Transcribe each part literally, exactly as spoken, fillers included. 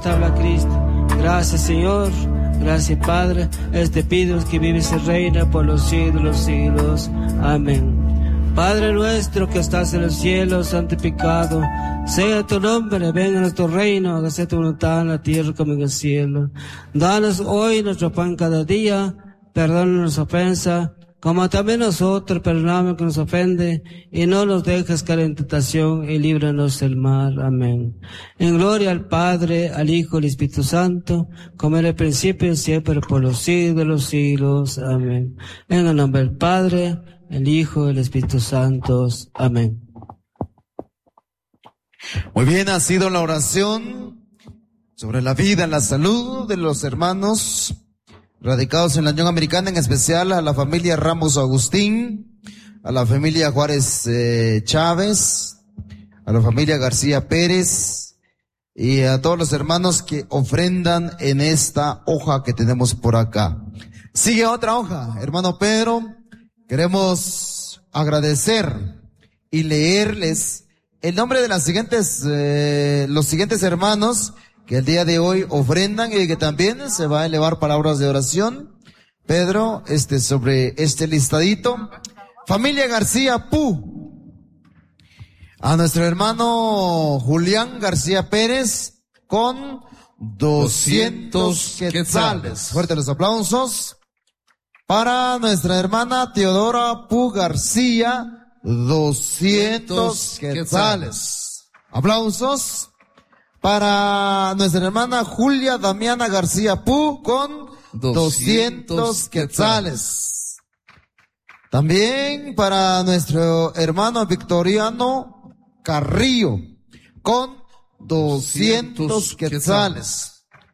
te habla Cristo. Gracias, Señor. Gracias, Padre. Este pido que vives y reina por los siglos de los siglos. Amén. Padre nuestro que estás en los cielos, santificado sea tu nombre, venga a nuestro reino, hágase tu voluntad en la tierra como en el cielo. Danos hoy nuestro pan cada día, perdona nuestras ofensas, como también nosotros perdonamos que nos ofende, y no nos dejes caer en tentación, y líbranos del mal. Amén. En gloria al Padre, al Hijo y al Espíritu Santo, como en el principio y siempre, por los siglos de los siglos. Amén. En el nombre del Padre, el Hijo y el Espíritu Santo. Amén. Muy bien, ha sido la oración sobre la vida, la salud de los hermanos radicados en la Unión Americana, en especial a la familia Ramos Agustín, a la familia Juárez eh, Chávez, a la familia García Pérez y a todos los hermanos que ofrendan en esta hoja que tenemos por acá. Sigue otra hoja, hermano Pedro. Queremos agradecer y leerles el nombre de las siguientes, eh, los siguientes hermanos que el día de hoy ofrendan y que también se va a elevar palabras de oración. Pedro, este, sobre este listadito. Familia García Pu. A nuestro hermano Julián García Pérez con doscientos quetzales. Fuertes los aplausos. Para nuestra hermana Teodora Pu García, doscientos quetzales. Aplausos. Para nuestra hermana Julia Damiana García Pu con doscientos quetzales. También para nuestro hermano Victoriano Carrillo con doscientos quetzales.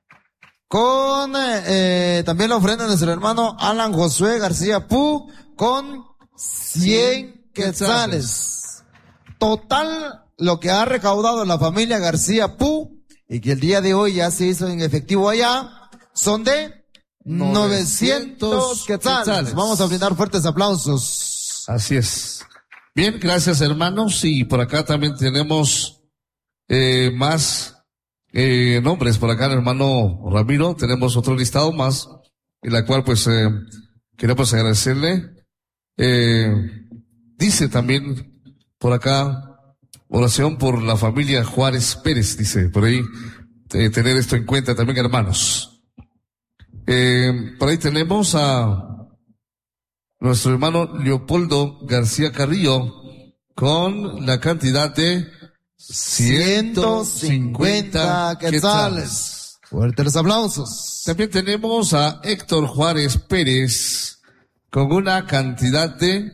Con eh, también la ofrenda de nuestro hermano Alan Josué García Pu con cien quetzales. Total lo que ha recaudado la familia García Pu y que el día de hoy ya se hizo en efectivo allá son de novecientos quetzales. Vamos a brindar fuertes aplausos. Así es. Bien, gracias hermanos, y por acá también tenemos eh, más Eh, nombres por acá, el hermano Ramiro. Tenemos otro listado más, en la cual pues eh, queremos agradecerle. Eh, dice también por acá, oración por la familia Juárez Pérez, dice por ahí, eh, tener esto en cuenta también, hermanos. Eh, por ahí tenemos a nuestro hermano Leopoldo García Carrillo con la cantidad de ciento cincuenta quetzales. Fuertes los aplausos. También tenemos a Héctor Juárez Pérez con una cantidad de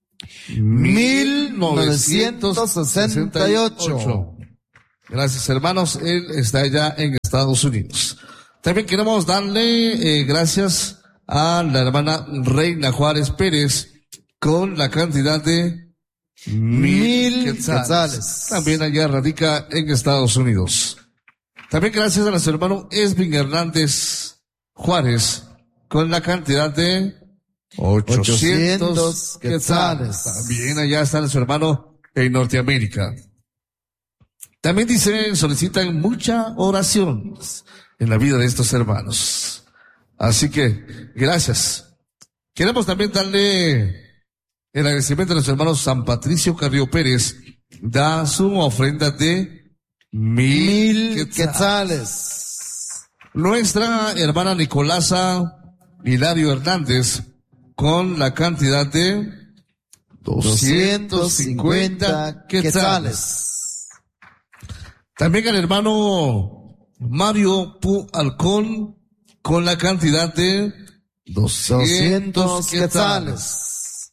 mil novecientos sesenta y ocho. Gracias hermanos, él está allá en Estados Unidos. También queremos darle eh, gracias a la hermana Reina Juárez Pérez con la cantidad de Mil quetzales. quetzales. También allá radica en Estados Unidos. También gracias a nuestro hermano Esvin Hernández Juárez con la cantidad de ochocientos quetzales. También allá está nuestro hermano en Norteamérica. También dicen, solicitan mucha oración en la vida de estos hermanos. Así que, gracias. Queremos también darle el agradecimiento a nuestro hermano San Patricio Carrillo Pérez, da su ofrenda de mil, mil quetzales. quetzales. Nuestra hermana Nicolasa Hilario Hernández, con la cantidad de doscientos cincuenta quetzales. También el hermano Mario Pu Alcón, con la cantidad de doscientos quetzales.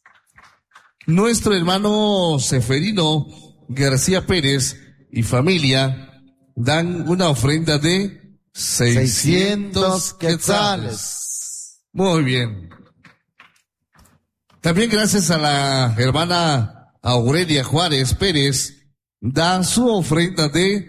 Nuestro hermano Seferino García Pérez y familia dan una ofrenda de seiscientos quetzales. Muy bien. También gracias a la hermana Aurelia Juárez Pérez, da su ofrenda de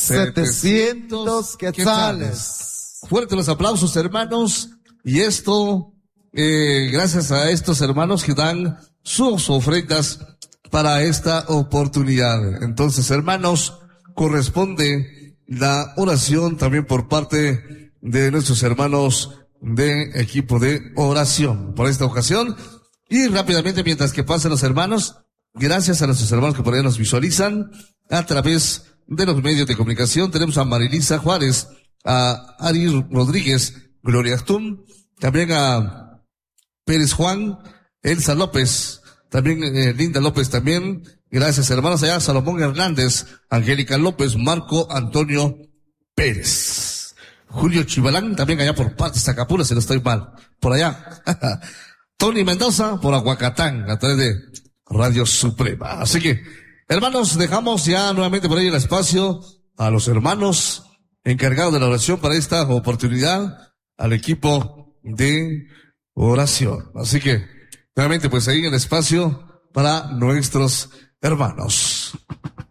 setecientos quetzales. Fuertes los aplausos, hermanos. Y esto, eh, gracias a estos hermanos que dan sus ofrendas para esta oportunidad. Entonces, hermanos, corresponde la oración también por parte de nuestros hermanos de equipo de oración por esta ocasión. Y rápidamente, mientras que pasen los hermanos, gracias a nuestros hermanos que por ahí nos visualizan a través de los medios de comunicación. Tenemos a Marilisa Juárez, a Ari Rodríguez, Gloria Astum, también a Pérez Juan, Elsa López, también eh, Linda López también. Gracias, hermanos. Allá Salomón Hernández, Angélica López, Marco Antonio Pérez. Julio Chivalán, también allá por parte de Zacapula, si no estoy mal. Por allá. Tony Mendoza, por Aguacatán, a través de Radio Suprema. Así que, hermanos, dejamos ya nuevamente por ahí el espacio a los hermanos encargados de la oración para esta oportunidad, al equipo de oración. Así que, nuevamente, pues ahí el espacio para nuestros hermanos.